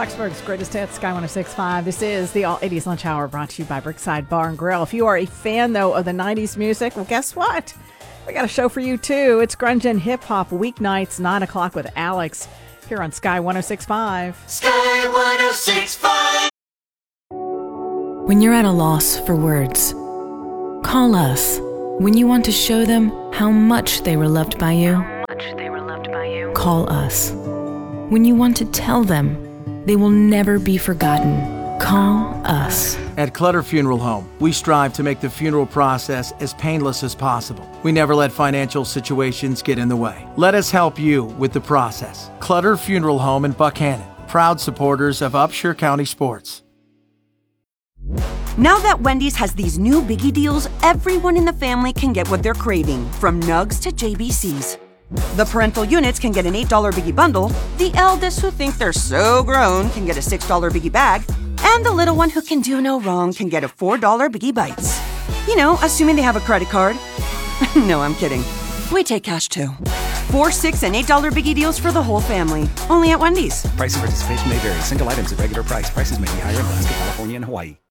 Foxburg's Greatest Hits, Sky 106.5. This is the All 80s Lunch Hour brought to you by Brookside Bar and Grill. If you are a fan, though, of the 90s music, well, guess what? We got a show for you, too. It's Grunge and Hip Hop weeknights, 9 o'clock with Alex, here on Sky 106.5. Sky 106.5. When you're at a loss for words, call us. When you want to show them how much they were loved by you, call us. When you want to tell them they will never be forgotten, call us. At Clutter Funeral Home, we strive to make the funeral process as painless as possible. We never let financial situations get in the way. Let us help you with the process. Clutter Funeral Home in Buckhannon, proud supporters of Upshur County sports. Now that Wendy's has these new biggie deals, everyone in the family can get what they're craving, from nugs to JBCs. The parental units can get an $8 biggie bundle, the eldest who think they're so grown can get a $6 biggie bag, and the little one who can do no wrong can get a $4 biggie bites. You know, assuming they have a credit card. No, I'm kidding. We take cash too. $4, $6, and $8 biggie deals for the whole family. Only at Wendy's. Price and participation may vary. Single items at regular price. Prices may be higher in Alaska, California, and Hawaii.